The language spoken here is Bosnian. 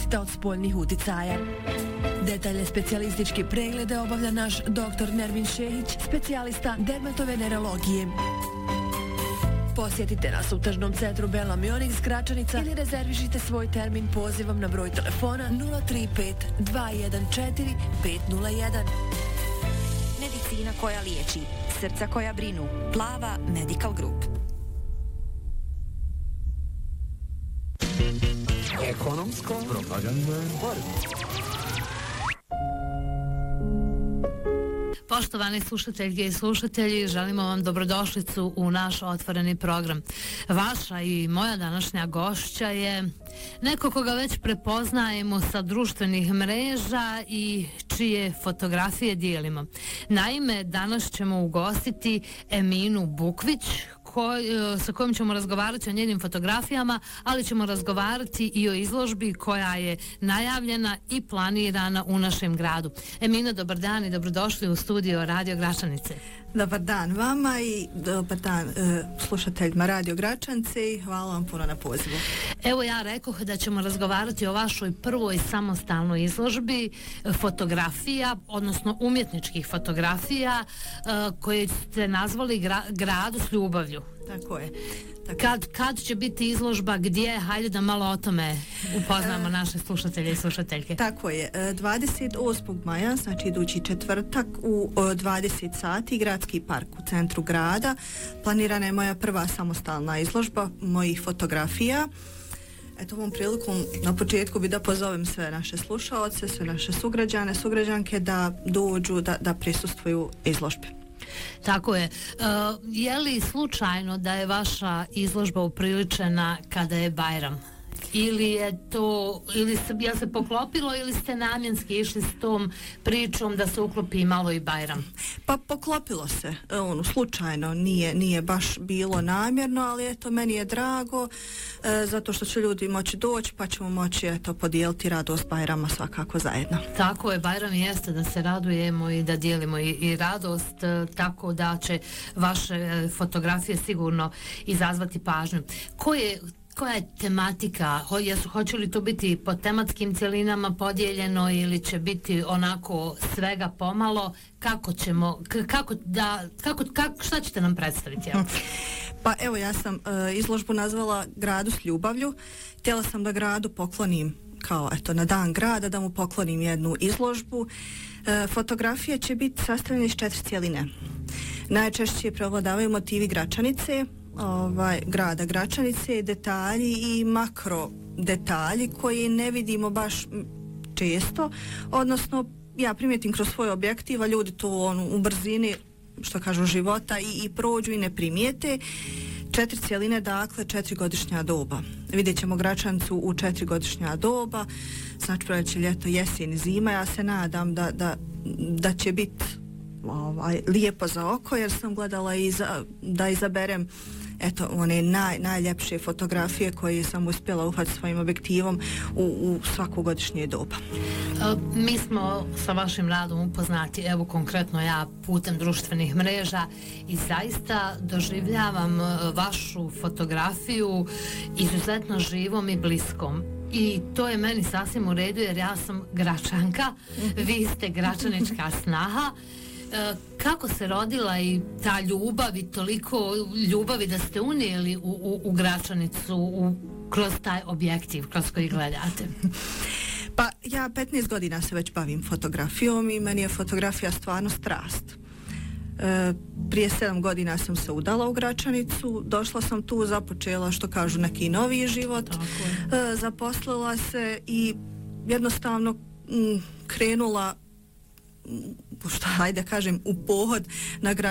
zaštita od spoljnih uticaja. Detaljne specijalističke preglede obavlja naš dr. Nermin Šehić, specijalista dermatovenerologije. Posjetite nas u tržnom centru Bela Mionix Gračanica ili rezervišite svoj termin pozivom na broj telefona 035 214 501. Medicina koja liječi, srca koja brinu. Plava Medical Group. Ekonomsko propagandno borba. Poštovani slušatelji i slušatelji, želimo vam dobrodošlicu u naš otvoreni program. Vaša i moja današnja gošća je neko koga već prepoznajemo sa društvenih mreža i čije fotografije dijelimo. Naime, danas ćemo ugostiti Eminu Bukvić, sa kojom ćemo razgovarati o njenim fotografijama, ali ćemo razgovarati i o izložbi koja je najavljena i planirana u našem gradu. Emina, dobar dan i dobrodošli u studio Radio Gračanice. Dobar dan vama i dobar dan slušateljima Radio Gračanice i hvala vam puno na pozivu. Evo, ja rekoh da ćemo razgovarati o vašoj prvoj samostalnoj izložbi fotografija, odnosno umjetničkih fotografija koje ste nazvali Gradu s ljubavlju. Tako je. Kad će biti izložba, gdje? Hajde da malo o tome upoznamo naše slušatelje i slušateljke. Tako je. 28. maja, znači idući četvrtak u 20 sati, Gradski park u centru grada. Planirana je moja prva samostalna izložba mojih fotografija. Eto, ovom prilikom na početku bi da pozovem sve naše slušaoce, sve naše sugrađanke da dođu, da prisustvuju izložbi. Tako je. Je li slučajno da je vaša izložba upriličena kada je Bajram? Ili je to, je se poklopilo ili ste namjenski išli s tom pričom da se uklopi malo i Bajram? Pa poklopilo se, slučajno, nije baš bilo namjerno, ali eto, meni je drago zato što će ljudi moći doći pa ćemo moći podijeliti radost Bajrama svakako zajedno. Tako je, Bajram jeste da se radujemo i da dijelimo i radost, tako da će vaše fotografije sigurno izazvati pažnju. Koja je tematika? Hoće li to biti po tematskim cjelinama podijeljeno ili će biti onako svega pomalo? Šta ćete nam predstaviti? Pa evo, ja sam izložbu nazvala Gradu s ljubavlju. Htjela sam da gradu poklonim kao na dan grada, da mu poklonim jednu izložbu. Fotografije će biti sastavljene iz 4 cjeline. Najčešće prevladavaju motivi Gračanice, grada Gračanice, detalji i makro detalji koji ne vidimo baš često, odnosno ja primijetim kroz svoj objektiv, a ljudi to u brzini, što kažu, života i prođu i ne primijete. 4 cjeline, dakle 4 godišnja doba. Vidjet ćemo Gračanicu u 4 godišnja doba, znači proljeće, ljeto, jesen i zima. Ja se nadam da će biti lijepo za oko, jer sam gledala da izaberem one najljepše fotografije koje sam uspjela uhvatiti svojim objektivom u svaku godišnje doba. Mi smo sa vašim radom upoznati, evo konkretno ja putem društvenih mreža, i zaista doživljavam vašu fotografiju izuzetno živom i bliskom. I to je meni sasvim u redu, jer ja sam Gračanka, vi ste gračanička snaha. Kako se rodila i ta ljubav i toliko ljubavi da ste unijeli u Gračanicu kroz taj objektiv kroz koji gledate? Pa ja 15 godina se već bavim fotografijom i meni je fotografija stvarno strast. Prije 7 godina sam se udala u Gračanicu, došla sam tu, započela, što kažu, neki novi život, zaposlila se i jednostavno krenula, hajde kažem, u pohod na Gračanicu